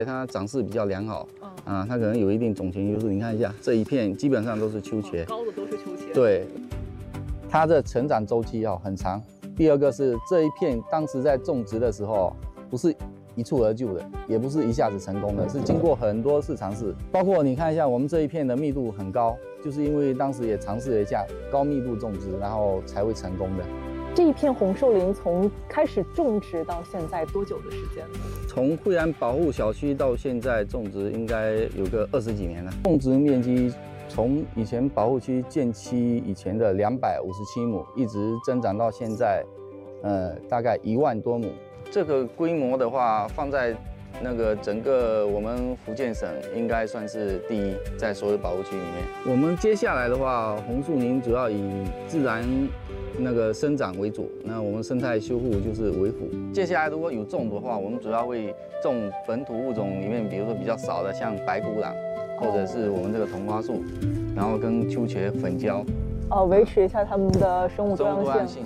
它长势比较良好，它可能有一定种群优势。你看一下这一片基本上都是秋茄， 高的都是秋茄。 对，它的成长周期很长。第二个是这一片当时在种植的时候，不是一蹴而就的，也不是一下子成功的，是经过很多次尝试。包括你看一下我们这一片的密度很高，就是因为当时也尝试了一下高密度种植，然后才会成功的。 这一片红树林从开始种植到现在多久的时间呢？ 从惠安保护小区到现在种植应该有个20几年了。种植面积从以前保护区建期以前的257亩，一直增长到现在，大概1万多亩。这个规模的话，放在那个整个我们福建省应该算是第一，在所有保护区里面。我们接下来的话，红树林主要以自然那个生长为主，那我们生态修护就是为辅。接下来如果有种的话，我们主要会种本土物种里面，比如说比较少的，像白骨朗，或者是我们这个同花树，然后跟秋茄混交， 维持一下它们的生物多样性。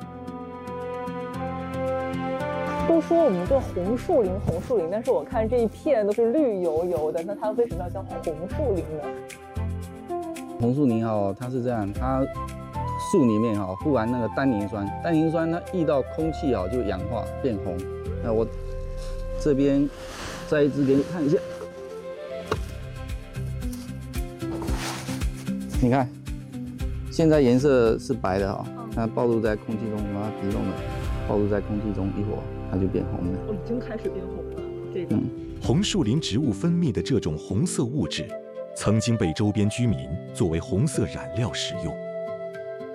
都说我们这红树林，但是我看这一片都是绿油油的，那它为什么要叫红树林呢？ 红树林它是这样，它树里面富含那个单宁酸，单宁酸它遇到空气就氧化变红。那我这边再一支给你看一下，你看，现在颜色是白的它暴露在空气中，把它移动了，暴露在空气中一会儿它就变红了。 已经开始变红了，这个。 红树林植物分泌的这种红色物质，曾经被周边居民作为红色染料使用。